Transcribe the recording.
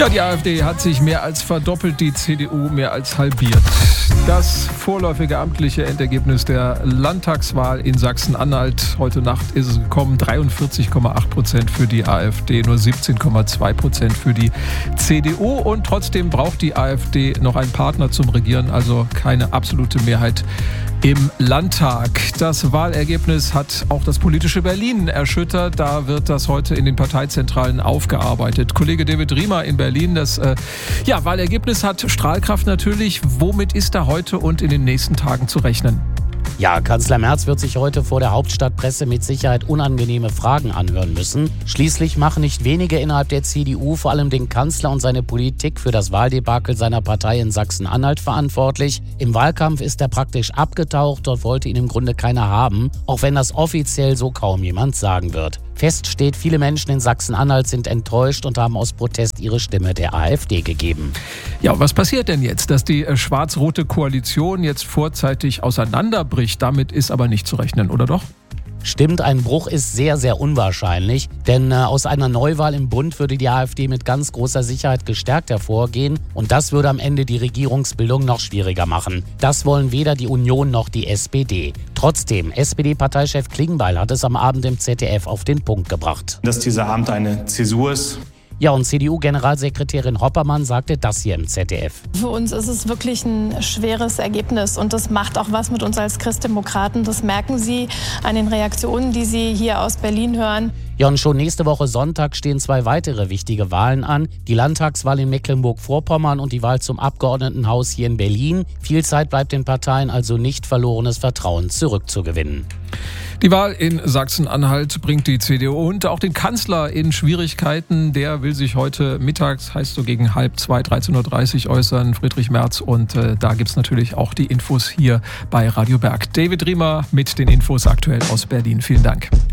Ja, die AfD hat sich mehr als verdoppelt, die CDU mehr als halbiert. Das vorläufige amtliche Endergebnis der Landtagswahl in Sachsen-Anhalt. Heute Nacht ist es gekommen, 43,8% für die AfD, nur 17,2% für die CDU. Und trotzdem braucht die AfD noch einen Partner zum Regieren, also keine absolute Mehrheit im Landtag. Das Wahlergebnis hat auch das politische Berlin erschüttert. Da wird das heute in den Parteizentralen aufgearbeitet. Kollege David Riemer in Berlin, das Wahlergebnis hat Strahlkraft natürlich. Womit ist da heute und in den nächsten Tagen zu rechnen? Ja, Kanzler Merz wird sich heute vor der Hauptstadtpresse mit Sicherheit unangenehme Fragen anhören müssen. Schließlich machen nicht wenige innerhalb der CDU vor allem den Kanzler und seine Politik für das Wahldebakel seiner Partei in Sachsen-Anhalt verantwortlich. Im Wahlkampf ist er praktisch abgetaucht, dort wollte ihn im Grunde keiner haben, auch wenn das offiziell so kaum jemand sagen wird. Fest steht, viele Menschen in Sachsen-Anhalt sind enttäuscht und haben aus Protest ihre Stimme der AfD gegeben. Ja, was passiert denn jetzt, dass die schwarz-rote Koalition jetzt vorzeitig auseinanderbricht? Damit ist aber nicht zu rechnen, oder doch? Stimmt, ein Bruch ist sehr, sehr unwahrscheinlich, denn aus einer Neuwahl im Bund würde die AfD mit ganz großer Sicherheit gestärkt hervorgehen und das würde am Ende die Regierungsbildung noch schwieriger machen. Das wollen weder die Union noch die SPD. Trotzdem, SPD-Parteichef Klingbeil hat es am Abend im ZDF auf den Punkt gebracht. Dass dieser Abend eine Zäsur ist. Ja, und CDU-Generalsekretärin Hoppermann sagte das hier im ZDF. Für uns ist es wirklich ein schweres Ergebnis und das macht auch was mit uns als Christdemokraten. Das merken Sie an den Reaktionen, die Sie hier aus Berlin hören. Ja, und schon nächste Woche Sonntag stehen 2 weitere wichtige Wahlen an. Die Landtagswahl in Mecklenburg-Vorpommern und die Wahl zum Abgeordnetenhaus hier in Berlin. Viel Zeit bleibt den Parteien also nicht, verlorenes Vertrauen zurückzugewinnen. Die Wahl in Sachsen-Anhalt bringt die CDU und auch den Kanzler in Schwierigkeiten. Der will sich heute mittags, heißt so gegen 13:30, 13:30 Uhr äußern, Friedrich Merz. Und da gibt es natürlich auch die Infos hier bei Radio Berg. David Riemer mit den Infos aktuell aus Berlin. Vielen Dank.